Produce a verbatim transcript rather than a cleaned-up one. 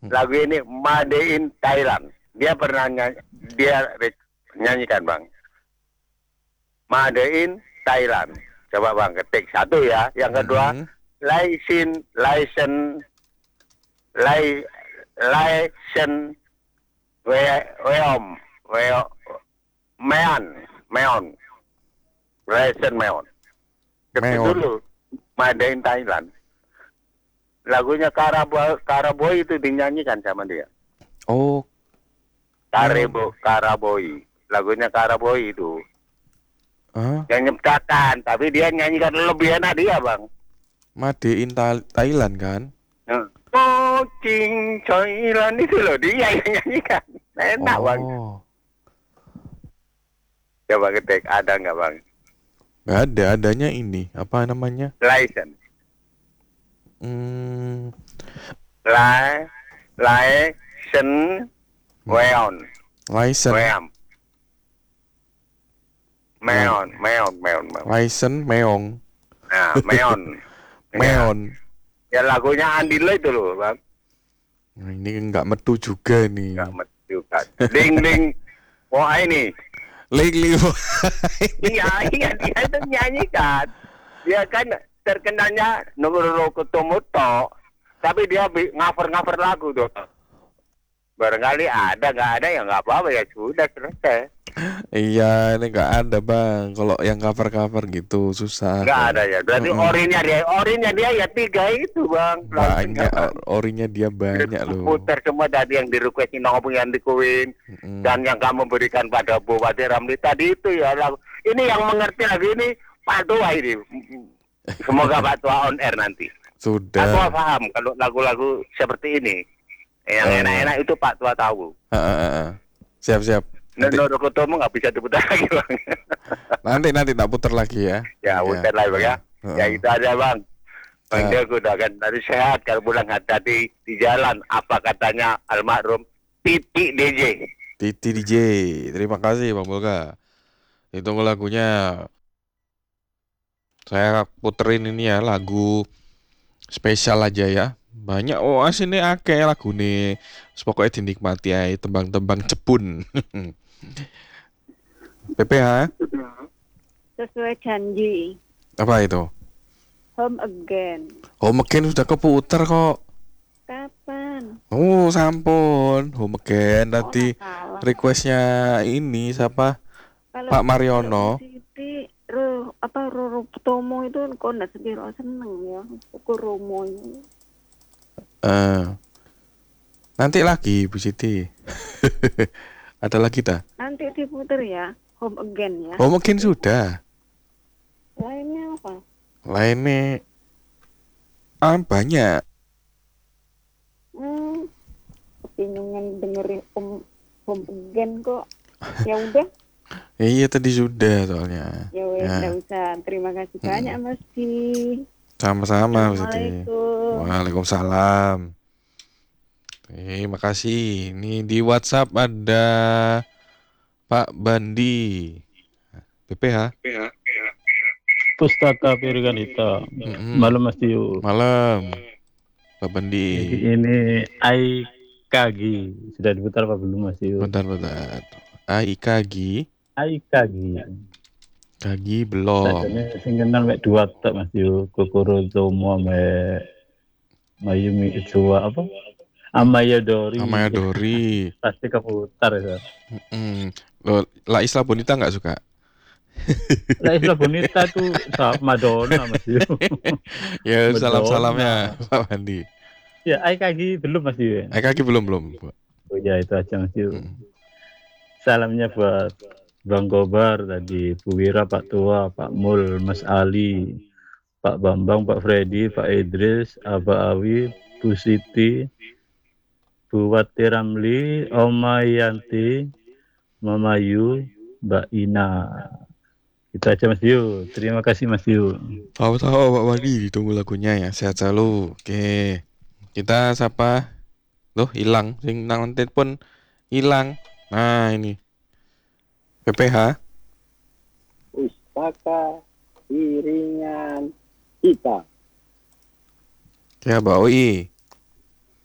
lagu ini Made in Thailand. Dia pernah nyanyi, dia nyanyikan bang. Made in Thailand. Coba bang ketik satu ya. Yang kedua, Mm-mm. license, license, li, license, we, weom, we, meon, meon, license meon. Ketik Meon. dulu, Made in Thailand. Lagunya Karaboy, Karaboy itu dinyanyikan sama dia. Oh, Karebo, Karaboy. Lagunya Karaboy itu. ah, Yang nyiptakan, tapi dia nyanyikan lebih enak dia, Bang. Made in Thai- Thailand kan? Oh, cing, Thailand itu loh, dia yang nyanyikan. Enak, Bang. Oh, Coba ketik, ada nggak, Bang? nggak ada, adanya ini apa namanya? License. Hmm, Lai, license, weon. license, Weam. Meon, meon, meon, meon. license, meong, Nah, meon. meon. Ya lagunya Andi Lo itu loh, Bang. Nah, ini nggak metu juga nih. Nggak met juga. Ding, ding. Wah ini. Lately, Iya, iya, dia itu nyanyikan. Dia kan terkenalnya Nurul Kutomuto, tapi dia bi- cover-cover lagu tuh. Barangkali ada, nggak ada ya nggak apa-apa ya sudah selesai. iya, ini nggak ada bang. Kalau yang cover-cover gitu susah. Nggak Kalau- ada ya. Berarti Mm-mm. orinya dia, orinya dia ya tiga itu bang. Banyak, Lagunya. or- orinya dia banyak loh. Putar semua tadi yang di requestin ngomong yang dikuin Mm-mm. dan yang kamu berikan pada Bupati Ramli tadi itu ya lagu. Ini yang mengerti lagu ini Pak Tua ini. Semoga Pak Tua on air nanti. Pak Tua Sudah. paham kalau lagu-lagu seperti ini. Yang Oh. enak-enak itu Pak Tua tahu. Ah, ah, ah, ah. Siap siap. Nanti, Menurut ketemu nggak bisa diputar lagi bang. nanti nanti tak putar lagi ya. Ya putar lagi bang ya. Heeh. Ya itu aja bang. Bang Ya. Jago doakan tadi sehat kalau pulang hati-hati di jalan. Apa katanya almarhum Titi D J. Titi D J. Terima kasih Bang Bolga. Itu lagunya. Saya puterin ini ya lagu spesial aja ya. Banyak oh asine akeh lagu nih. Pokoknya dinikmati ae tembang-tembang jebun. P P H Sesuai janji. apa itu? Home again. Home Again sudah keputar kok. Kapan? Oh sampun Home Again tadi Oh, salah. requestnya ini siapa? Kalau Pak Mariono. kalau Siti Ro, apa Roro Tomo itu kok nggak sedih seneng ya. Ukur Romo ini. Eh, nanti lagi Bu Siti. Ada lagi tak? Nanti diputer ya. Home again ya. Home Again sudah. Lainnya apa? Lainnya ah, banyak. Hmm, kebingungan dengerin home, home again kok. Ya udah, Iya tadi sudah soalnya. ya wes Ya. nggak usah. Terima kasih banyak Mas Di. Sama-sama Bu Siti. Assalamualaikum. Waalaikumsalam. Terima kasih. Ini di WhatsApp ada Pak Bandi. P P H. Pustaka Pirganita. Mm-mm. Malam Mas Dio. Malam. Pak Bandi. Ini I K G. Sudah diputar apa belum Mas Dio? Bentar bentar. A I K G. I K G. Kagi belum. Sajane sing kenal mek dua tok Mas Dio. Kokoro Tomo mek Mayumi Ichua apa? Amaya Dori. Amaya Dori. Pasti keputar ya. Mm. Loh, La Isla Bonita nggak suka? La Isla Bonita tuh sama Madonna Mas Dio. Ya Madonna. salam-salamnya Pak Bandi. Ya I K G belum Mas Dio. A I K G belum belum. Oh ya itu aja Mas Dio. Mm. Salamnya buat Bang Gobar tadi, Bu Wira, Pak Tua, Pak Mul, Mas Ali, Pak Bambang, Pak Freddy, Pak Idris, Aba Awi, Bu Siti, Bu Wati Ramli, Oma Yanti, Mama Yu, Mbak Ina. Itu aja Mas Yu. Terima kasih Mas Yu. Tahu-tahu Pak Bandi ditunggu lagunya ya. Sehat selalu. Oke. Kita siapa? Loh hilang. Sing nang telepon hilang. Nah ini. P P H. Pustaka Piringan kita. Ya Mbak Oi.